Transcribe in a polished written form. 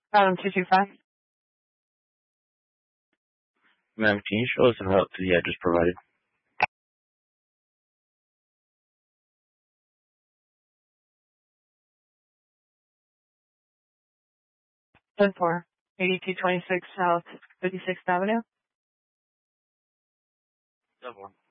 225. Ma'am, can you show us the route to the address provided? 10-4. 8226 South 56th Avenue. 10-4.